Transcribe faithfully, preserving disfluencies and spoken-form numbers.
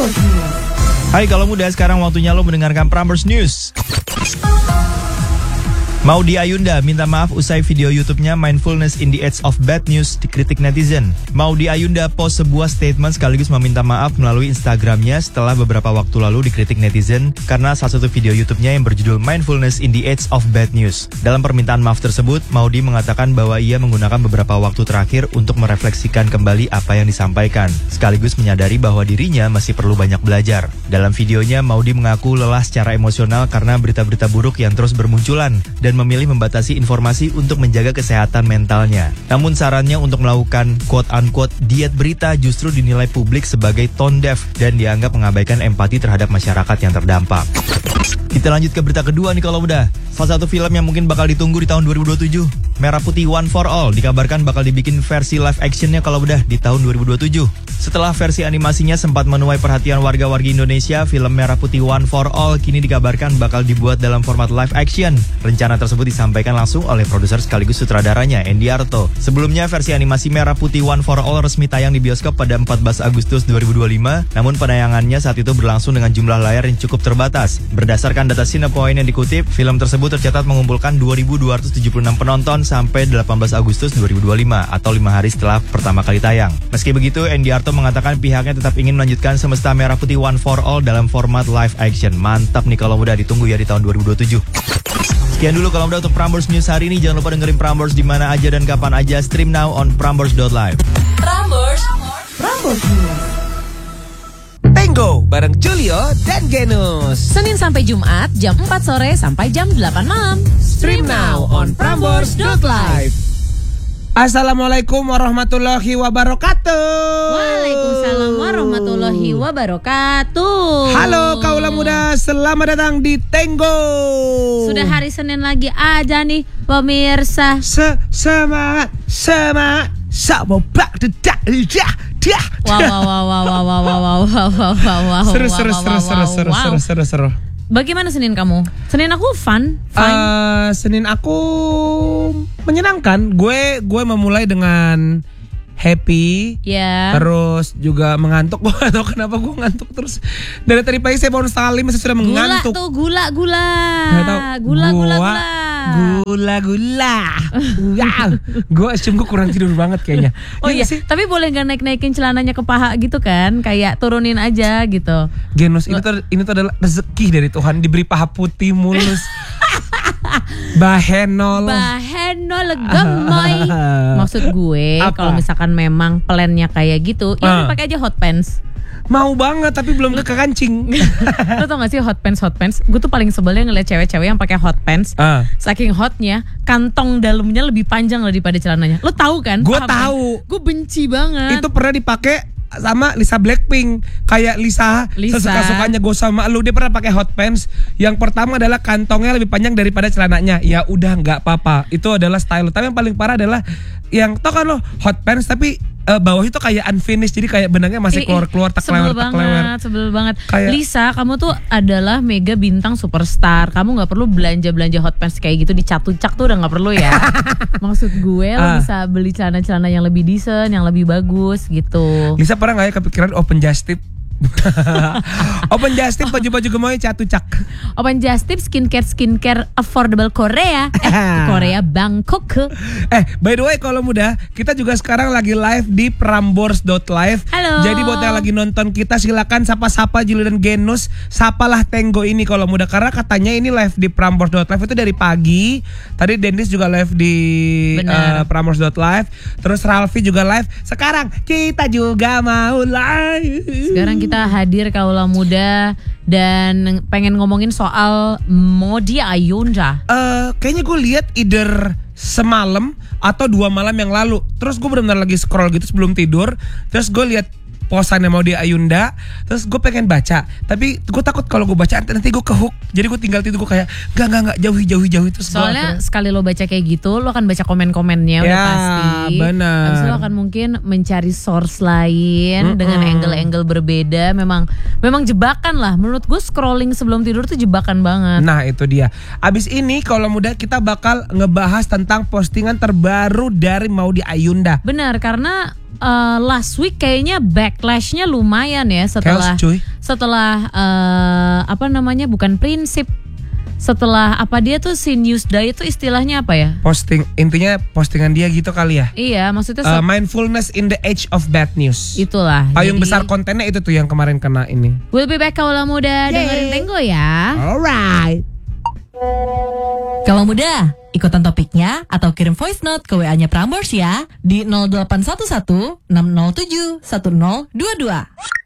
Prambors News. Hai kalau muda, sekarang waktunya lo mendengarkan Prambors News. Maudy Ayunda minta maaf usai video YouTube-nya Mindfulness in the Age of Bad News dikritik netizen. Maudy Ayunda post sebuah statement sekaligus meminta maaf melalui Instagramnya setelah beberapa waktu lalu dikritik netizen karena salah satu video YouTube-nya yang berjudul Mindfulness in the Age of Bad News. Dalam permintaan maaf tersebut, Maudy mengatakan bahwa ia menggunakan beberapa waktu terakhir untuk merefleksikan kembali apa yang disampaikan, sekaligus menyadari bahwa dirinya masih perlu banyak belajar. Dalam videonya, Maudy mengaku lelah secara emosional karena berita-berita buruk yang terus bermunculan dan memilih membatasi informasi untuk menjaga kesehatan mentalnya. Namun sarannya untuk melakukan quote-unquote diet berita justru dinilai publik sebagai tone deaf dan dianggap mengabaikan empati terhadap masyarakat yang terdampak. Kita lanjut ke berita kedua nih kalau udah. Salah satu film yang mungkin bakal ditunggu di tahun dua ribu dua puluh tujuh, Merah Putih One for All, dikabarkan bakal dibikin versi live actionnya kalau udah di tahun dua ribu dua puluh tujuh. Setelah versi animasinya sempat menuai perhatian warga-warga Indonesia, film Merah Putih One for All kini dikabarkan bakal dibuat dalam format live action. Rencana tersebut disampaikan langsung oleh produser sekaligus sutradaranya, Endy Arto. Sebelumnya versi animasi Merah Putih One for All resmi tayang di bioskop pada empat belas Agustus dua ribu dua puluh lima, namun penayangannya saat itu berlangsung dengan jumlah layar yang cukup terbatas. Berdasarkan data Cinepoint yang dikutip, film tersebut tercatat mengumpulkan dua ribu dua ratus tujuh puluh enam penonton sampai delapan belas Agustus dua ribu dua puluh lima atau lima hari setelah pertama kali tayang. Meski begitu, Endy Arto mengatakan pihaknya tetap ingin melanjutkan Semesta Merah Putih One for All dalam format live action. Mantap nih kalau udah ditunggu ya di tahun dua ribu dua puluh tujuh. Sekian dulu kalau udah untuk Prambors News hari ini. Jangan lupa dengerin Prambors di mana aja dan kapan aja. Stream now on prambors dot live. Prambors, Prambors News. Tango bareng Julio dan Genus. Senin sampai Jumat jam empat sore sampai jam delapan malam. Stream now on prambors dot live. Assalamualaikum warahmatullahi wabarakatuh. Waalaikumsalam warahmatullahi wabarakatuh. Halo kaula muda, selamat datang di Tango. Sudah hari Senin lagi aja nih pemirsa. Se semangat semangat sama bak dedak dah dah. Wow wow wow wow wow wow wow wow wow wow. Seru seru seru seru seru seru seru seru. Bagaimana Senin kamu? Senin aku fun, fine. Uh, Senin aku menyenangkan. Gue gue memulai dengan happy, ya. Terus juga mengantuk. Gue gak tau kenapa gue ngantuk terus. Dari tadi pagi saya bangun setengah lima, saya sudah mengantuk. Gula tuh, gula, gula. Gak tau. Gula, gula, gula. Gula, gula. Wow. Gue assume gue kurang tidur banget kayaknya. Oh ya, iya, sih? tapi boleh gak naik-naikin celananya ke paha gitu kan? Kayak turunin aja gitu. Genus, ini tuh, ini tuh adalah rezeki dari Tuhan. Diberi paha putih mulus. Bahenol Bahenol gemoy. Maksud gue kalau misalkan memang plannya kayak gitu, ya uh. pakai aja hot pants. Mau banget tapi belum ke kancing. Lo tau gak sih hot pants hot pants? Gue tuh paling sebelnya ngeliat cewek-cewek yang pakai hot pants. Uh. Saking hotnya, kantong dalamnya lebih panjang daripada celananya. Lo tahu kan? Gue tahu. Gue benci banget. Itu pernah dipakai sama Lisa Blackpink. Kayak Lisa, Lisa. sesuka-sukanya gue sama lu. Dia pernah pakai hot pants. Yang pertama adalah kantongnya lebih panjang daripada celananya. Ya udah nggak apa-apa. Itu adalah style. Tapi yang paling parah adalah yang tau kan lo hot pants tapi uh, bawah itu kayak unfinished. Jadi kayak benangnya masih keluar-keluar teklewer teklewer. Sebel banget. Kayak, Lisa, kamu tuh adalah mega bintang superstar. Kamu nggak perlu belanja-belanja hot pants kayak gitu, dicatucak tuh udah nggak perlu ya. Maksud gue lo uh. bisa beli celana-celana yang lebih decent, yang lebih bagus gitu. Lisa pernah nggak ya kepikiran open just tip? Open just tip baju-baju gemoy catucak. Open just tip skincare skincare affordable Korea. Eh Korea Bangkok. Eh by the way kalau muda, kita juga sekarang lagi live di prambors dot live. Halo. Jadi buat yang lagi nonton kita silakan sapa-sapa Julio dan Genus, sapalah Tango ini kalau muda, karena katanya ini live di prambors dot live itu dari pagi. Tadi Dennis juga live di uh, prambors dot live. Terus Ralfi juga live. Sekarang kita juga mau live. Sekarang kita hadir kaula muda dan pengen ngomongin soal Maudy Ayunda. Uh, kayaknya gue lihat either semalam atau dua malam yang lalu. Terus gue benar-benar lagi scroll gitu sebelum tidur. Terus gue lihat posannya Maudy Ayunda. Terus gue pengen baca, tapi gue takut kalau gue baca nanti gue kehook. Jadi gue tinggal tidur, gue kayak gak gak gak jauhi jauhi jauhi terus. Soalnya gua, sekali lo baca kayak gitu, lo akan baca komen-komennya ya, udah pasti. Benar. Habis lo akan mungkin mencari source lain mm-mm. dengan angle-angle berbeda. Memang memang jebakan lah. Menurut gue scrolling sebelum tidur tuh jebakan banget. Nah itu dia. Abis ini kalau muda kita bakal ngebahas tentang postingan terbaru dari Maudy Ayunda. Benar, karena uh, last week kayaknya backlashnya lumayan ya setelah Chaos, cuy. setelah uh, apa namanya bukan prinsip setelah apa dia tuh si Newsday itu istilahnya apa ya? Posting intinya postingan dia gitu kali ya. Iya, maksudnya Uh, so- mindfulness in the age of bad news. itulah. Payung Jadi, besar kontennya itu tuh yang kemarin kena ini. We'll be back Kaula Muda, dengerin Tenggo ya. Alright. Kalau muda, ikutan topiknya atau kirim voice note ke W A-nya Prambors ya di nol delapan satu satu enam nol tujuh satu nol dua dua.